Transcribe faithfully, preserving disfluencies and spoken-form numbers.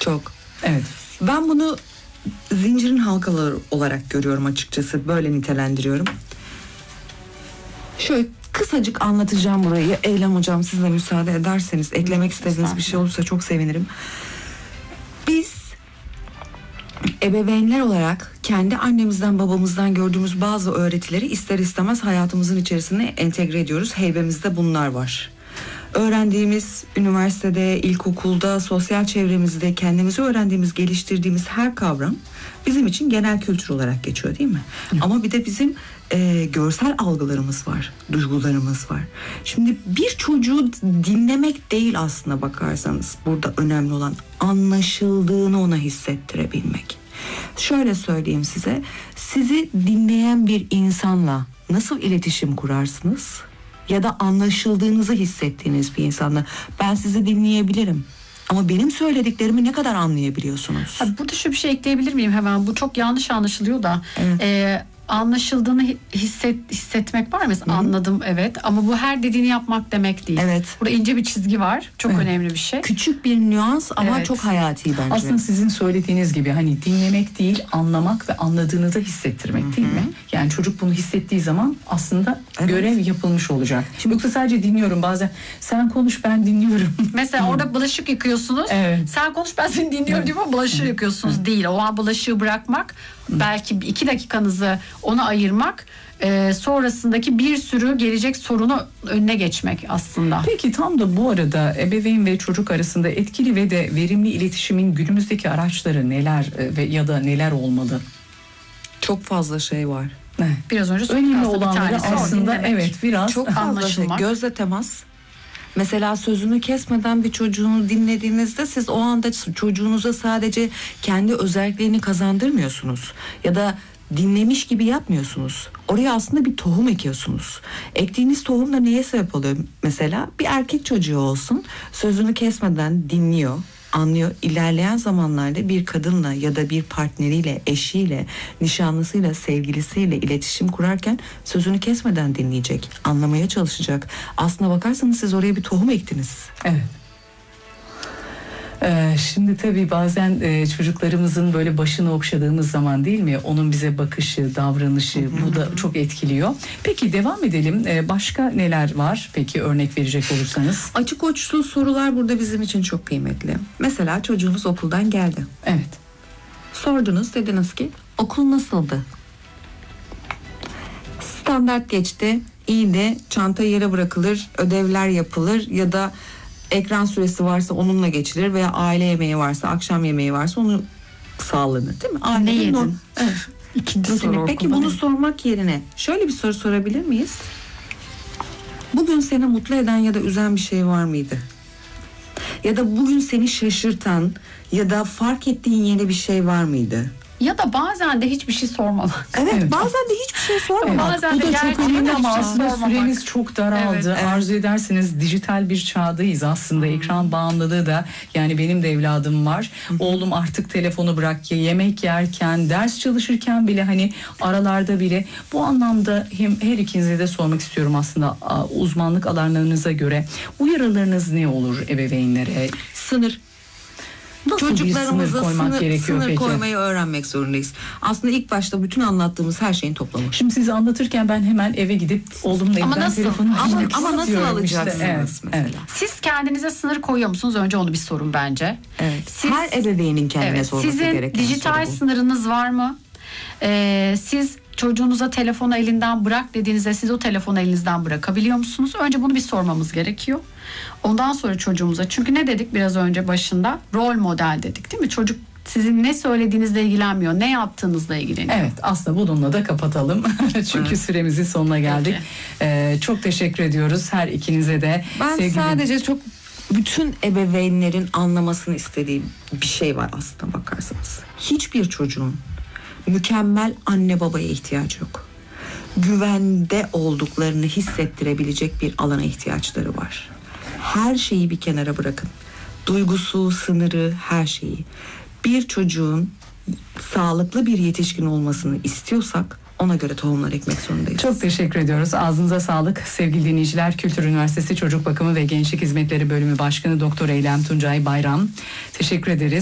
Çok. Evet. Ben bunu zincirin halkaları olarak görüyorum açıkçası. Böyle nitelendiriyorum. Şöyle kısacık anlatacağım burayı. Eylem hocam, siz de müsaade ederseniz, eklemek istediğiniz bir şey olursa çok sevinirim. Biz ebeveynler olarak kendi annemizden babamızdan gördüğümüz bazı öğretileri ister istemez hayatımızın içerisine entegre ediyoruz. Heybemizde bunlar var. Öğrendiğimiz üniversitede, ilkokulda, sosyal çevremizde kendimizi öğrendiğimiz, geliştirdiğimiz her kavram bizim için genel kültür olarak geçiyor, değil mi? Hı. Ama bir de bizim e, görsel algılarımız var, duygularımız var. Şimdi bir çocuğu dinlemek değil aslına bakarsanız burada önemli olan, anlaşıldığını ona hissettirebilmek. Şöyle söyleyeyim size, sizi dinleyen bir insanla nasıl iletişim kurarsınız? Ya da anlaşıldığınızı hissettiğiniz bir insanla. Ben sizi dinleyebilirim ama benim söylediklerimi ne kadar anlayabiliyorsunuz? Abi burada şu bir şey ekleyebilir miyim hemen? Bu çok yanlış anlaşılıyor da. Evet. Ee, anlaşıldığını hisset, hissetmek var mı? Hı-hı. Anladım, evet, ama bu her dediğini yapmak demek değil. Evet. Burada ince bir çizgi var. Çok evet. önemli bir şey. Küçük bir nüans ama evet. çok hayati bence. Aslında sizin söylediğiniz gibi hani dinlemek değil, anlamak ve anladığını da hissettirmek, Hı-hı. değil mi? Yani çocuk bunu hissettiği zaman aslında evet. görev yapılmış olacak. Şimdi yoksa sadece dinliyorum, bazen sen konuş ben dinliyorum. Mesela orada bulaşık yıkıyorsunuz. Evet. Sen konuş ben seni dinliyorum evet. diyor ama bulaşığı evet. yıkıyorsunuz evet. değil. O an bulaşığı bırakmak, Hı. belki iki dakikanızı ona ayırmak, e, sonrasındaki bir sürü gelecek sorunu önüne geçmek aslında. Peki tam da bu arada ebeveyn ve çocuk arasında etkili ve de verimli iletişimin günümüzdeki araçları neler ve ya da neler olmalı? Çok fazla şey var. Evet. Biraz önce önemli olanları aslında evet biraz çok fazla şey. Gözle temas. Mesela sözünü kesmeden bir çocuğunu dinlediğinizde siz o anda çocuğunuza sadece kendi özelliklerini kazandırmıyorsunuz ya da dinlemiş gibi yapmıyorsunuz. Oraya aslında bir tohum ekiyorsunuz. Ektiğiniz tohum da neye sebep oluyor? Mesela bir erkek çocuğu olsun, sözünü kesmeden dinliyor, anlıyor. İlerleyen zamanlarda bir kadınla ya da bir partneriyle, eşiyle, nişanlısıyla, sevgilisiyle iletişim kurarken sözünü kesmeden dinleyecek, anlamaya çalışacak. Aslına bakarsanız siz oraya bir tohum ektiniz. Evet. Ee, şimdi tabii bazen e, çocuklarımızın böyle başını okşadığımız zaman, değil mi? Onun bize bakışı, davranışı, hı hı. bu da çok etkiliyor. Peki devam edelim. Ee, başka neler var? Peki örnek verecek olursanız. Açık uçlu sorular burada bizim için çok kıymetli. Mesela çocuğunuz okuldan geldi. Evet. Sordunuz, dediniz ki okul nasıldı? Standart geçti, iyiydi, çanta yere bırakılır, ödevler yapılır ya da ekran süresi varsa onunla geçilir veya aile yemeği varsa, akşam yemeği varsa onu sağlanır, değil mi? Aile ne yedin? No- evet. İkinci soru. Peki bunu sormak yerine şöyle bir soru sorabilir miyiz? Bugün seni mutlu eden ya da üzen bir şey var mıydı? Ya da bugün seni şaşırtan ya da fark ettiğin yeni bir şey var mıydı? Ya da bazen de hiçbir şey sormamak. Evet, evet. bazen de hiçbir şey sormamak. Evet, bazen bu de da çok önemli ama aslında sormamak. süremiz çok daraldı. Evet, Arzu evet. ederseniz dijital bir çağdayız aslında. Hmm. Ekran bağımlılığı da, yani benim de evladım var. Hmm. Oğlum artık telefonu bırak ya, yemek yerken, ders çalışırken bile, hani aralarda bile. Bu anlamda hem her ikinize de sormak istiyorum aslında, uzmanlık alanlarınıza göre uyarılarınız ne olur ebeveynlere? Sınır. Nasıl çocuklarımıza sınır koymak sınır, gerekiyor sınır peki? koymayı öğrenmek zorundayız. Aslında ilk başta bütün anlattığımız her şeyin toplamı. Şimdi size anlatırken ben hemen eve gidip oğlumla evden telefonu ama, ama nasıl alacaksınız işte, evet, mesela? Evet. Siz kendinize sınır koyuyor musunuz? Önce onu bir sorun bence. Evet. Siz, her ebeveynin kendine evet, sorması gereken sizin dijital sınırınız var mı? Ee, siz çocuğunuza telefonu elinden bırak dediğinizde siz o telefonu elinizden bırakabiliyor musunuz? Önce bunu bir sormamız gerekiyor. Ondan sonra çocuğumuza, çünkü ne dedik biraz önce başında? Rol model dedik, değil mi? Çocuk sizin ne söylediğinizle ilgilenmiyor, ne yaptığınızla ilgileniyor. Evet, aslında bununla da kapatalım. Çünkü evet. süremizin sonuna geldik. Ee, çok teşekkür ediyoruz her ikinize de. Ben sevgili... sadece çok bütün ebeveynlerin anlamasını istediğim bir şey var aslında bakarsanız. Hiçbir çocuğun mükemmel anne babaya ihtiyacı yok. Güvende olduklarını hissettirebilecek bir alana ihtiyaçları var. Her şeyi bir kenara bırakın. Duygusu, sınırı, her şeyi. Bir çocuğun sağlıklı bir yetişkin olmasını istiyorsak ona göre tohumlar ekmek zorundayız. Çok teşekkür ediyoruz. Ağzınıza sağlık sevgili dinleyiciler. Kültür Üniversitesi Çocuk Bakımı ve Gençlik Hizmetleri Bölümü Başkanı Doktor Eylem Tuncay Bayram. Teşekkür ederiz.